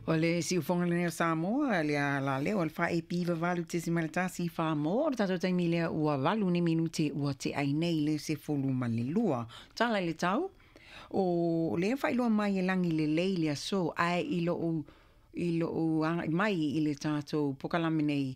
O le si ufonga le Samoa, le a la leo, al fa e piva valu te si marata si fa mo, tato taimi lea ua valu ni minuti ua te ainei le se folu ma le lua. Tala le tau, o le fa ilua mai e langi le leile a so, ai ilo o mai i le tato pokalaminei